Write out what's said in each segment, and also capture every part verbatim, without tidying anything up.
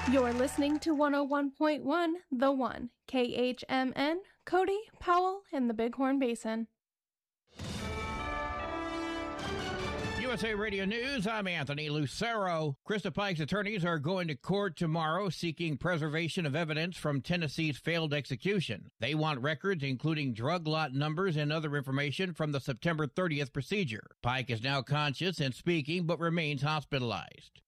You're listening to one oh one point one The One, K H M N, Cody, Powell, and the Bighorn Basin. U S A Radio News, I'm Anthony Lucero. Krista Pike's attorneys are going to court tomorrow seeking preservation of evidence from Tennessee's failed execution. They want records including drug lot numbers and other information from the September thirtieth procedure. Pike is now conscious and speaking but remains hospitalized.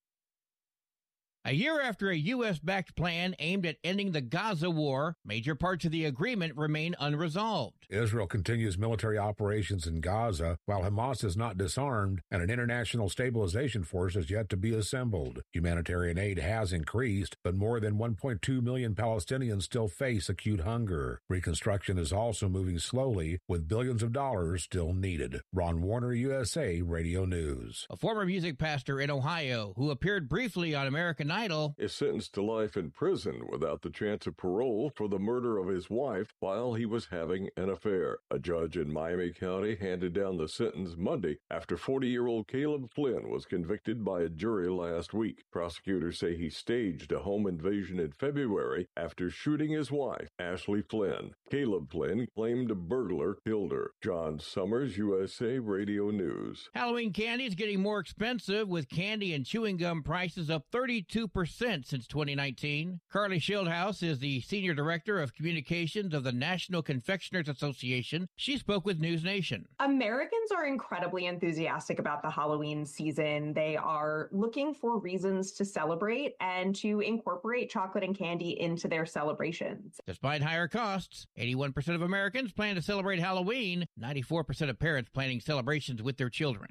A year after a U S-backed plan aimed at ending the Gaza war, major parts of the agreement remain unresolved. Israel continues military operations in Gaza, while Hamas is not disarmed, and an international stabilization force is yet to be assembled. Humanitarian aid has increased, but more than one point two million Palestinians still face acute hunger. Reconstruction is also moving slowly, with billions of dollars still needed. Ron Warner, U S A Radio News. A former music pastor in Ohio who appeared briefly on American Idol is sentenced to life in prison without the chance of parole for the murder of his wife while he was having an affair. A judge in Miami County handed down the sentence Monday after forty-year-old Caleb Flynn was convicted by a jury last week. Prosecutors say he staged a home invasion in February after shooting his wife, Ashley Flynn. Caleb Flynn claimed a burglar killed her. John Summers, U S A Radio News. Halloween candy is getting more expensive, with candy and chewing gum prices up thirty-two percent since twenty nineteen. Carly Schildhouse is the Senior Director of Communications of the National Confectioners Association. She spoke with News Nation. Americans are incredibly enthusiastic about the Halloween season. They are looking for reasons to celebrate and to incorporate chocolate and candy into their celebrations. Despite higher costs, eighty-one percent of Americans plan to celebrate Halloween, ninety-four percent of parents planning celebrations with their children.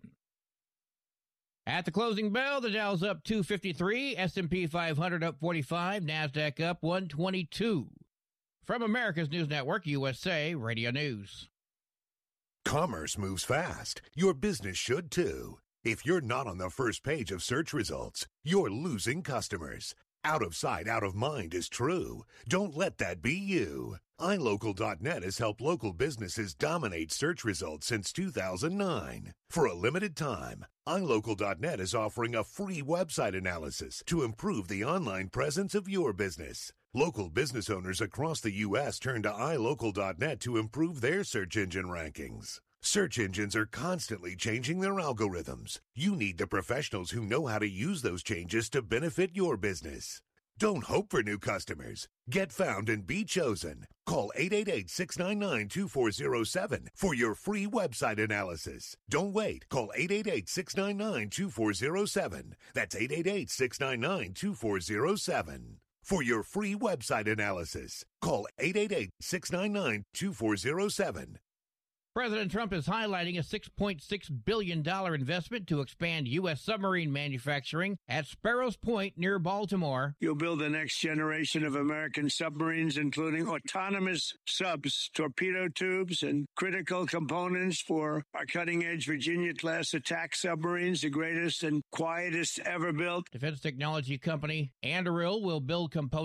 At the closing bell, the Dow's up two fifty-three, S and P five hundred up forty-five, NASDAQ up one twenty-two. From America's News Network, U S A Radio News. Commerce moves fast. Your business should too. If you're not on the first page of search results, you're losing customers. Out of sight, out of mind is true. Don't let that be you. i local dot net has helped local businesses dominate search results since two thousand nine. For a limited time, i local dot net is offering a free website analysis to improve the online presence of your business. Local business owners across the U S turn to i local dot net to improve their search engine rankings. Search engines are constantly changing their algorithms. You need the professionals who know how to use those changes to benefit your business. Don't hope for new customers. Get found and be chosen. Call eight eight eight, six nine nine, two four zero seven for your free website analysis. Don't wait. Call eight eight eight, six nine nine, two four zero seven. That's eight eight eight, six nine nine, two four zero seven. For your free website analysis, call eight eight eight, six nine nine, two four zero seven. President Trump is highlighting a six point six billion dollars investment to expand U S submarine manufacturing at Sparrows Point near Baltimore. You'll build the next generation of American submarines, including autonomous subs, torpedo tubes, and critical components for our cutting-edge Virginia-class attack submarines, the greatest and quietest ever built. Defense technology company Anduril will build components